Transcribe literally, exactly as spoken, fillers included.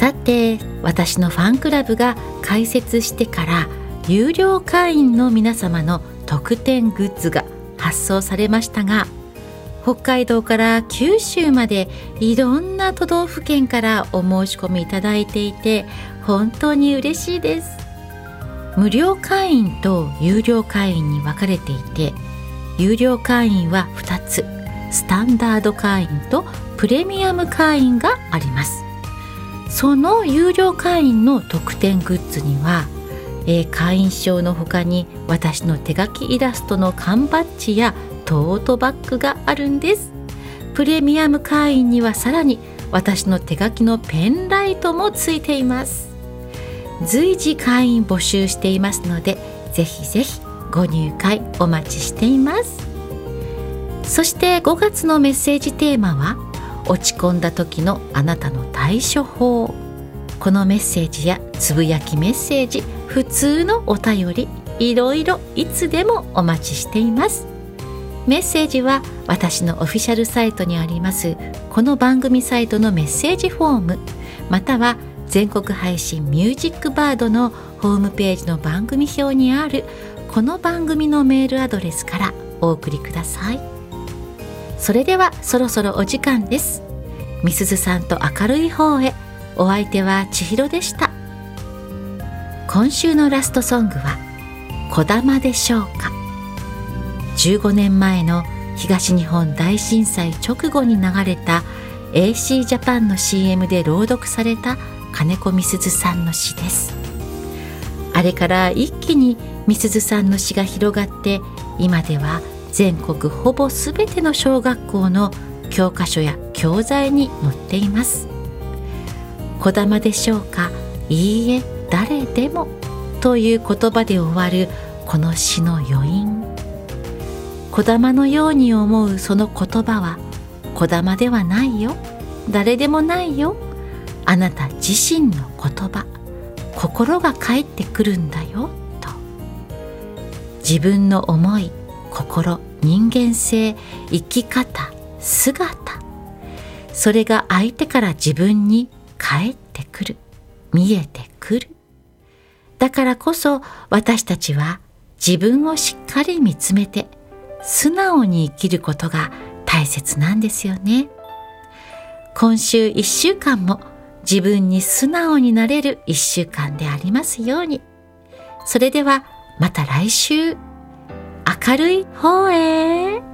さて、私のファンクラブが開設してから有料会員の皆様の特典グッズが発送されましたが、北海道から九州までいろんな都道府県からお申し込みいただいていて本当に嬉しいです。無料会員と有料会員に分かれていて、有料会員はふたつ、スタンダード会員とプレミアム会員があります。その有料会員の特典グッズには、えー、会員証の他に私の手書きイラストの缶バッジやトートバッグがあるんです。プレミアム会員にはさらに私の手書きのペンライトもついています。随時会員募集していますので、ぜひぜひご入会お待ちしています。そしてごがつのメッセージテーマは、落ち込んだ時のあなたの対処法。このメッセージやつぶやきメッセージ、普通のお便り、いろいろいつでもお待ちしています。メッセージは私のオフィシャルサイトにありますこの番組サイトのメッセージフォーム、または全国配信ミュージックバードのホームページの番組表にあるこの番組のメールアドレスからお送りください。それではそろそろお時間です。みすずさんと明るい方へ。お相手は千尋でした。今週のラストソングはこだまでしょうか。じゅうごねんまえの東日本大震災直後に流れた エーシー ジャパンの シーエム で朗読された金子みすずさんの詩です。あれから一気にみすずさんの詩が広がって、今では全国ほぼすべての小学校の教科書や教材に載っています。こだまでしょうか、いいえ誰でもという言葉で終わるこの詩の余韻。こだまのように思うその言葉はこだまではないよ、誰でもないよ、あなた自身の言葉、心が返ってくるんだよと。自分の思い、心、人間性、生き方、姿、それが相手から自分に返ってくる、見えてくる。だからこそ私たちは自分をしっかり見つめて素直に生きることが大切なんですよね。今週いっしゅうかんも自分に素直になれるいっしゅうかんでありますように。それではまた来週、明るい方へ。